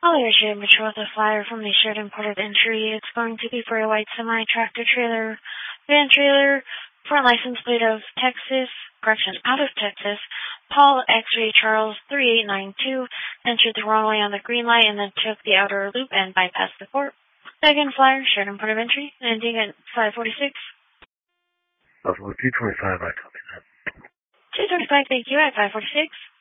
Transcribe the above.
Collier Sheridan Patrol with a flyer from the Sheridan Port of Entry. It's going to be for a white semi-tractor trailer, van trailer, front license plate of Texas, out of Texas, Paul X-ray Charles 3892, entered the wrong way on the green light and then took the outer loop and bypassed the port. Second flyer, Sheridan Port of Entry, ending at 546. Buffalo 225, I copy that. 225, thank you, at 546.